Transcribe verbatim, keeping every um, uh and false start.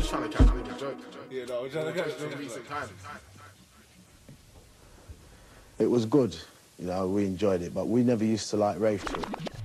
just trying to catch niggas joke. Yeah, no, we're trying to catch niggas recent times. It was good, you know, we enjoyed it, but we never used to like rave to it.